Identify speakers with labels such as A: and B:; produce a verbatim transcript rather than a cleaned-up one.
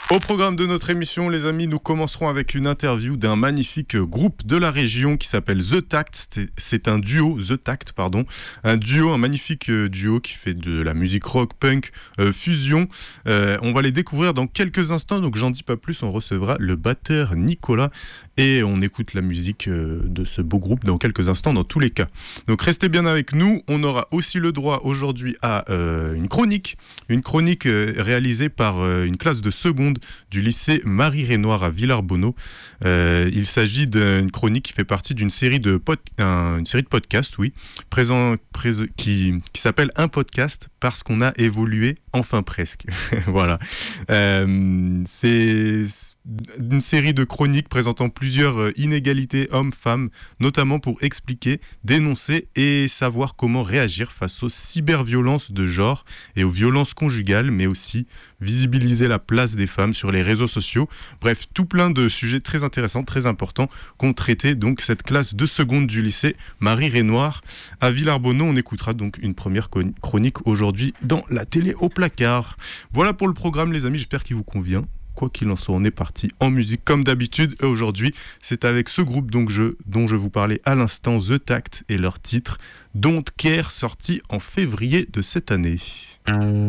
A: Au programme de notre émission, les amis, nous commencerons avec une interview d'un magnifique groupe de la région qui s'appelle The Tact. C'est, c'est un duo, The Tact, pardon, un duo, un magnifique duo qui fait de la musique rock, punk, euh, fusion. Euh, on va les découvrir dans quelques instants, donc j'en dis pas plus. On recevra le batteur Nicolas et on écoute la musique euh, de ce beau groupe dans quelques instants, dans tous les cas. Donc restez bien avec nous. On aura aussi le droit aujourd'hui à euh, une chronique, une chronique euh, réalisée par euh, une classe de seconde du lycée Marie-Renoir à Villarbonneau. Euh, il s'agit d'une chronique qui fait partie d'une série de, pod- un, une série de podcasts, oui, présent, prés- qui, qui s'appelle Un podcast parce qu'on a évolué, enfin presque. Voilà. Euh, c'est une série de chroniques présentant plusieurs inégalités hommes-femmes, notamment pour expliquer, dénoncer et savoir comment réagir face aux cyberviolences de genre et aux violences conjugales, mais aussi visibiliser la place des femmes sur les réseaux sociaux. Bref, tout plein de sujets très intéressants, très importants qu'ont traité donc cette classe de seconde du lycée Marie-Renoir à Villarbonneau. On écoutera donc une première chronique aujourd'hui dans la télé au placard. Voilà pour le programme, les amis, j'espère qu'il vous convient. Quoi qu'il en soit, on est parti en musique comme d'habitude. Et aujourd'hui, c'est avec ce groupe donc je, dont je vous parlais à l'instant, The Tact, et leur titre Don't Care, sorti en février de cette année.